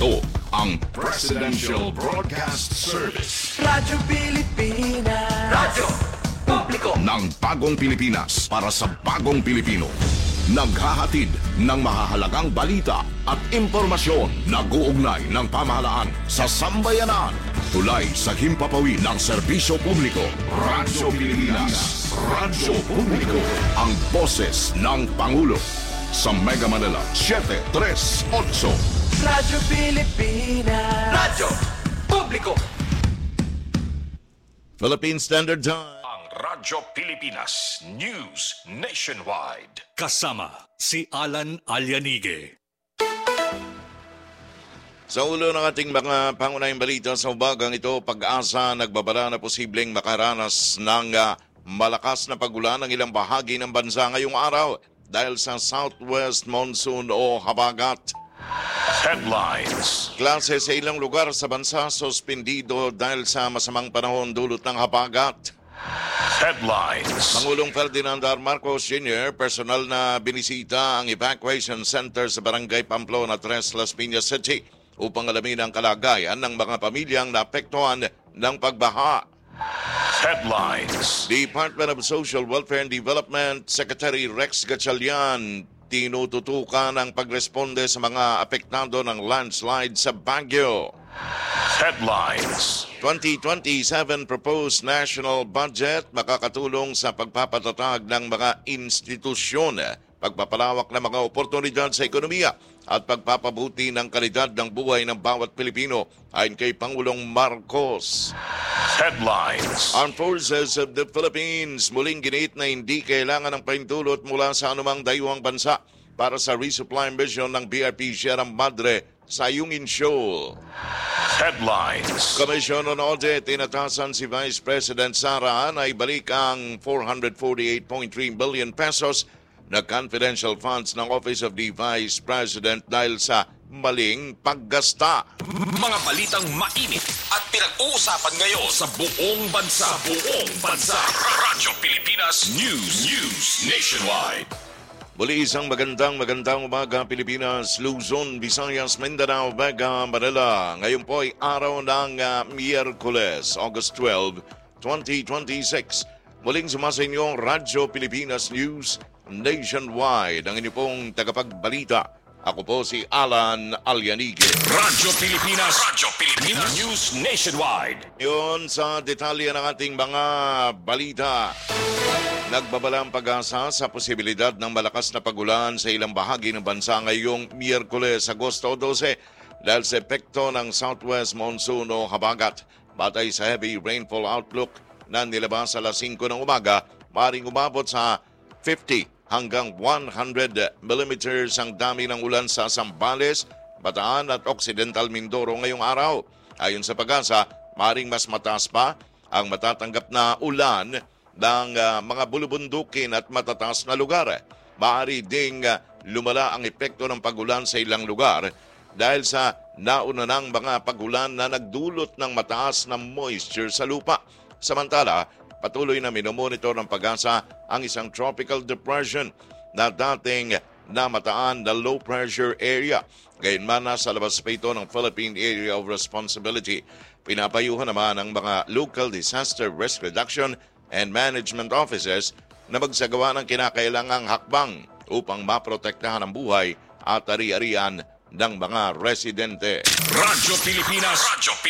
Ito ang Presidential Broadcast Service. Radyo Pilipinas. Radyo Publiko ng bagong Pilipinas para sa bagong Pilipino. Naghahatid ng mahahalagang balita at impormasyon na uugnay ng pamahalaan sa sambayanan. Tulay sa himpapawid ng serbisyo publiko. Radyo Pilipinas. Radyo Publiko. Ang boses ng Pangulo. Sa Mega Manila, 738. Radyo Pilipinas. Radyo Publiko. Philippine Standard Time. Ang Radyo Pilipinas News Nationwide. Kasama si Alan Alyanige. Sa ulo ng ating mga pangunahing balita sa umagang ito, pag-asa nagbabala na posibleng makaranas ng malakas na pagulan ng ilang bahagi ng bansa ngayong araw dahil sa southwest monsoon o habagat. Headlines. Klase sa ilang lugar sa bansa suspendido dahil sa masamang panahon dulot ng habagat. Headlines. Pangulong Ferdinand R. Marcos Jr. personal na binisita ang evacuation center sa Barangay Pamplona 3, Las Piñas City upang alamin ang kalagayan ng mga pamilyang naapektuhan ng pagbaha. Headlines. Department of Social Welfare and Development Secretary Rex Gatchalian tinututukan ang pagresponde sa mga apektado ng landslide sa Baguio. Headlines. 2027 proposed national budget makakatulong sa pagpapatatag ng mga institusyon, pagpapalawak ng mga oportunidad sa ekonomiya at pagpapabuti ng kalidad ng buhay ng bawat Pilipino ayon kay Pangulong Marcos. Headlines. Armed Forces of the Philippines muling ginit na hindi kailangan ng paintulot mula sa anumang dayuhang bansa para sa resupply mission ng BRP Sierra Madre sa Ayungin Shoal. Headlines. Commission on Audit, tinatasan si Vice President Sara na ibalik ang 448.3 billion pesos na confidential funds ng Office of the Vice President dahil sa maling paggasta. Mga balitang mainit at pinag-uusapan ngayon sa buong bansa. Radyo Pilipinas News Nationwide. Muli isang magandang umaga Pilipinas, Luzon, Visayas, Mindanao, Vega, Manila. Ngayon po ay araw ng Miyerkules, August 12, 2026. Muling sumasa inyo Radyo Pilipinas News Nationwide. Ang inyo pong tagapagbalita. Ako po si Alan Alyanige. Radyo Pilipinas News Nationwide. Yun sa detalye ng ating mga balita. Nagbabala ang pag-asa sa posibilidad ng malakas na pagulan sa ilang bahagi ng bansa ngayong Miyerkules, Agosto 12 dahil sa epekto ng southwest monsoon o habagat. Batay sa heavy rainfall outlook na nilabas sa alas 5 ng umaga, maaaring umabot sa 50 hanggang 100 millimeters ang dami ng ulan sa Zambales, Bataan at Occidental Mindoro ngayong araw. Ayon sa pag-asa, maaaring mas mataas pa ang matatanggap na ulan ng mga bulubundukin at matataas na lugar. Maaari ding lumala ang epekto ng pagulan sa ilang lugar dahil sa nauna ng mga pagulan na nagdulot ng mataas na moisture sa lupa. Samantala, patuloy na minomonitor ng pag-asa ang isang tropical depression na dating namataan na low pressure area. Gayunman nasa labas pa ito ng Philippine Area of Responsibility. Pinapayuhan naman ang mga local disaster risk reduction and management offices na magsagawa ng kinakailangang hakbang upang maprotektahan ang buhay at ari-arian ng mga residente. Radyo Pilipinas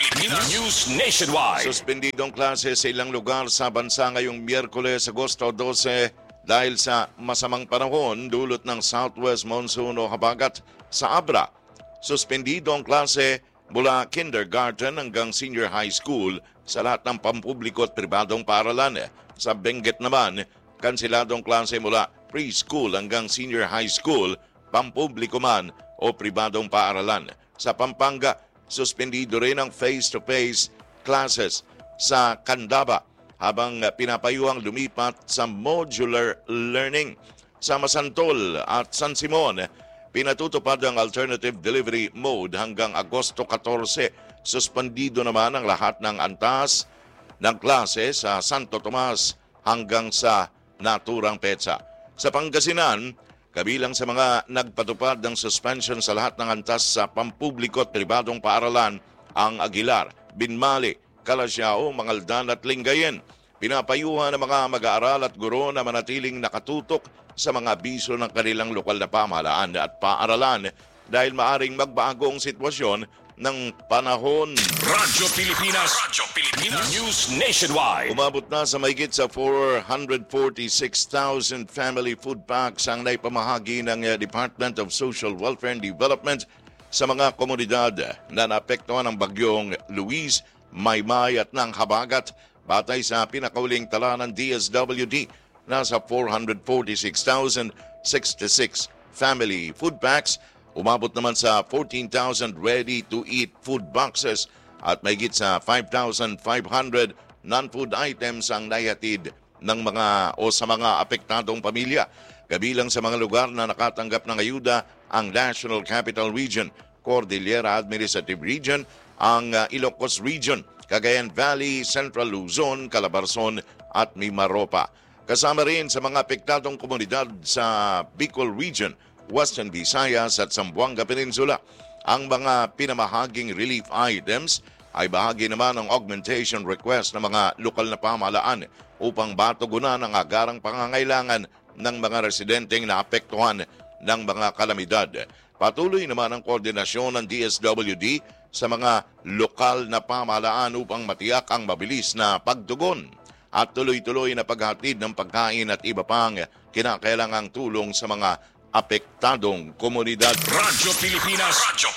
News Nationwide. Suspendidong klase sa ilang lugar sa bansa ngayong Miyerkules, Agosto 12 dahil sa masamang panahon dulot ng southwest monsoon o habagat sa Abra. Suspendido ang klase mula kindergarten hanggang senior high school sa lahat ng pampubliko at pribadong paaralan. Sa Benguet naman, kanseladong klase mula preschool hanggang senior high school, pampubliko man o pribadong paaralan. Sa Pampanga, suspendido rin ang face-to-face classes sa Candaba habang pinapayuhang lumipat sa modular learning. Sa Masantol at San Simon, pinatutupad ang alternative delivery mode hanggang Agosto 14. Suspendido naman ang lahat ng antas ng klase sa Santo Tomas hanggang sa naturang petsa. Sa Pangasinan, Kabilang sa mga nagpatupad ng suspension sa lahat ng antas sa pampubliko at pribadong paaralan ang Aguilar, Binmali, Calasiao, Mangaldan at Lingayen. Pinapayuhan ng mga mag-aaral at guro na manatiling nakatutok sa mga abiso ng kanilang lokal na pamahalaan at paaralan dahil maaring magbago ang sitwasyon ng panahon. Radyo Pilipinas News Nationwide. Umabot na sa mahigit sa 446,000 family food packs ang naipamahagi ng Department of Social Welfare and Development sa mga komunidad na naapektuhan ng bagyong Luis, Maymay at ng Habagat. Batay sa pinakauling tala ng DSWD, nasa 446,066 family food packs. Umabot naman sa 14,000 ready-to-eat food boxes at mahigit sa 5,500 non-food items ang naihatid ng sa mga apektadong pamilya. Kabilang sa mga lugar na nakatanggap ng ayuda ang National Capital Region, Cordillera Administrative Region, ang Ilocos Region, Cagayan Valley, Central Luzon, Calabarzon at Mimaropa. Kasama rin sa mga apektadong komunidad sa Bicol Region, Western Visayas at Zamboanga Peninsula. Ang mga pinamahaging relief items ay bahagi naman ng augmentation request ng mga lokal na pamahalaan upang batugunan ang agarang pangangailangan ng mga residenteng naapektuhan ng mga kalamidad. Patuloy naman ang koordinasyon ng DSWD sa mga lokal na pamahalaan upang matiyak ang mabilis na pagtugon at tuloy-tuloy na paghatid ng pagkain at iba pang kinakailangang tulong sa mga apektadong komunidad. Radyo Pilipinas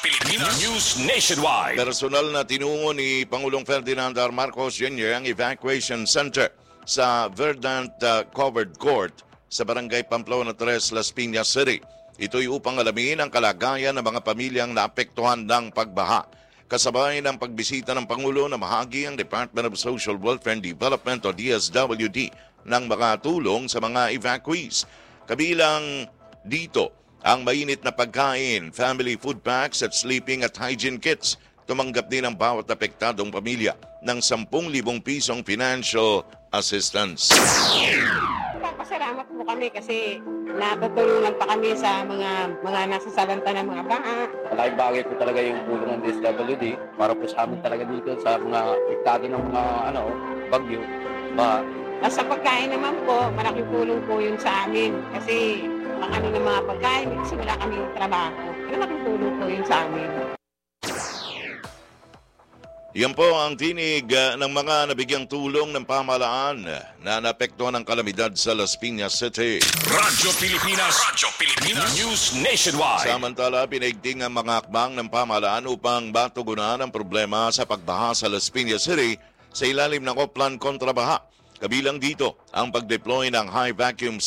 News Nationwide. Personal na tinungo ni Pangulong Ferdinand R. Marcos Jr. ang evacuation center sa Verdant Covered Court sa Barangay Pamplona 3, Las Piñas City. Ito'y upang alamin ang kalagayan ng mga pamilyang naapektuhan ng pagbaha. Kasabay ng pagbisita ng Pangulo na mahagi ang Department of Social Welfare and Development o DSWD ng mga tulong sa mga evacuees. Kabilang dito ang mainit na pagkain, family food packs at sleeping at hygiene kits. Tumanggap din ang bawat apektadong pamilya ng 10,000 pisong financial assistance. Papasalamat po kami kasi natutulungan pa kami sa mga nasasalanta ng mga baha. Malaking bagay po talaga yung tulong ng DSWD para po sa amin talaga dito sa mga apektado ng mga bagyo. Sa pagkain naman po, malaking tulong po yun sa amin kasi ng mga pagkain kasi wala kami yung trabaho. Malaking tulong po yun sa amin. Yan po ang tinig ng mga nabigyang tulong ng pamahalaan na naapektuhan ng kalamidad sa Las Piñas City. Radyo Pilipinas News Nationwide. Samantala, pinaigting ang mga akbang ng pamahalaan upang batugunan ang problema sa pagbaha sa Las Piñas City sa ilalim ng Oplan kontrabaha. Kabilang dito ang pag-deploy ng high vacuum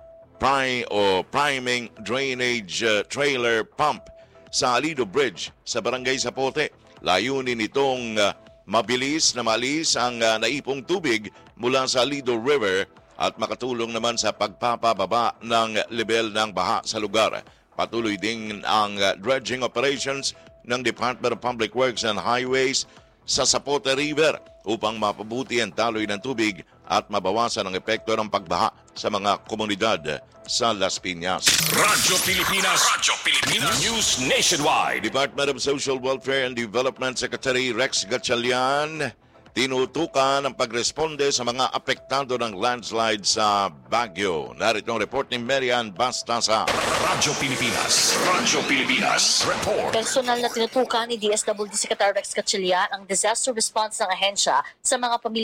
priming drainage trailer pump sa Alido Bridge sa Barangay Zapote. Layunin itong mabilis na maalis ang naipong tubig mula sa Alido River at makatulong naman sa pagpapababa ng level ng baha sa lugar. Patuloy din ang dredging operations ng Department of Public Works and Highways sa Zapote River upang mapabuti ang taloy ng tubig at mabawasan ang epekto ng pagbaha sa mga komunidad sa Las Piñas. Radyo Pilipinas News Nationwide. Department of Social Welfare and Development Secretary Rex Gatchalian tinutukan ang pagresponde sa mga apektado ng landslide sa Baguio. Narito ang report ni Marian Bastasa. Radyo Pilipinas Report. Personal na tinutukan ni DSWD Secretary Rex Gatchalian ang disaster response ng ahensya sa mga pamilya